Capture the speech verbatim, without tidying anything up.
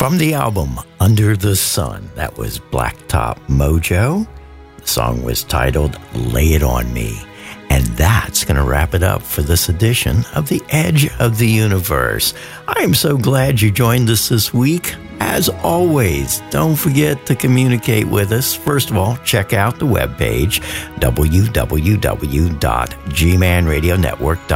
From the album Under the Sun, that was Blacktop Mojo. The song was titled Lay It On Me. And that's going to wrap it up for this edition of The Edge of the Universe. I am so glad you joined us this week. As always, don't forget to communicate with us. First of all, check out the webpage, w w w dot g man radio network dot com.